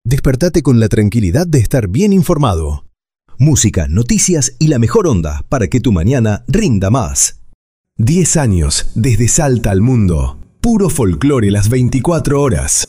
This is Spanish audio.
Despertate con la tranquilidad de estar bien informado. Música, noticias y la mejor onda para que tu mañana rinda más. 10 años desde Salta al mundo. Puro folclore las 24 horas.